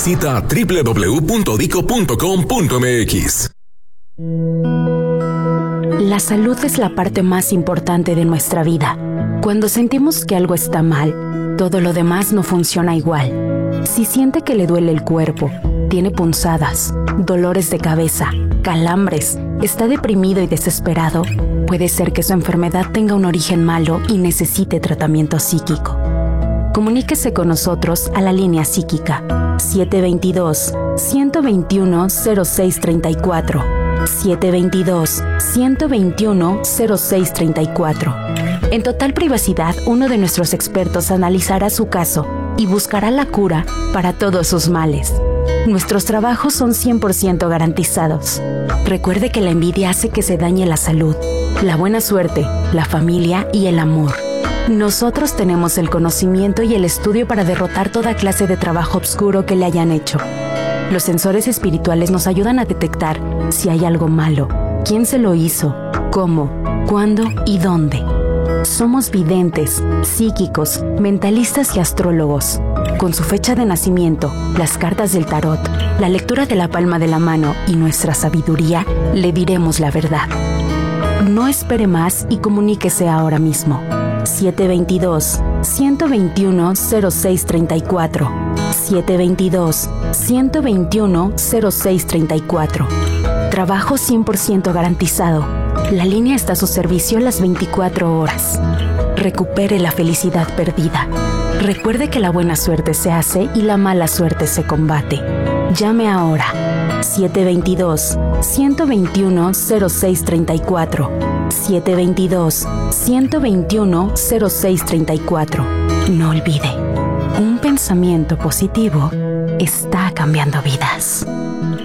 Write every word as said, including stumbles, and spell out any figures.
Visita doble u doble u doble u punto dico punto com punto m x. La salud es la parte más importante de nuestra vida. Cuando sentimos que algo está mal, todo lo demás no funciona igual. Si siente que le duele el cuerpo, tiene punzadas, dolores de cabeza, calambres, está deprimido y desesperado, puede ser que su enfermedad tenga un origen malo y necesite tratamiento psíquico. Comuníquese con nosotros a la línea psíquica siete dos dos, uno dos uno, cero seis tres cuatro, siete dos dos, uno dos uno, cero seis tres cuatro. En total privacidad, uno de nuestros expertos analizará su caso y buscará la cura para todos sus males. Nuestros trabajos son cien por ciento garantizados. Recuerde que la envidia hace que se dañe la salud, la buena suerte, la familia y el amor. Nosotros tenemos el conocimiento y el estudio para derrotar toda clase de trabajo oscuro que le hayan hecho. Los sensores espirituales nos ayudan a detectar si hay algo malo, quién se lo hizo, cómo, cuándo y dónde. Somos videntes, psíquicos, mentalistas y astrólogos. Con su fecha de nacimiento, las cartas del tarot, la lectura de la palma de la mano y nuestra sabiduría, le diremos la verdad. No espere más y comuníquese ahora mismo. siete dos dos, uno dos uno, cero seis tres cuatro. siete dos dos, uno dos uno, cero seis tres cuatro. Trabajo cien por ciento garantizado. La línea está a su servicio las veinticuatro horas. Recupere la felicidad perdida. Recuerde que la buena suerte se hace y la mala suerte se combate. Llame ahora. siete dos dos, uno dos uno, cero seis tres cuatro. siete dos dos, uno dos uno, cero seis tres cuatro. No olvide, un pensamiento positivo está cambiando vidas.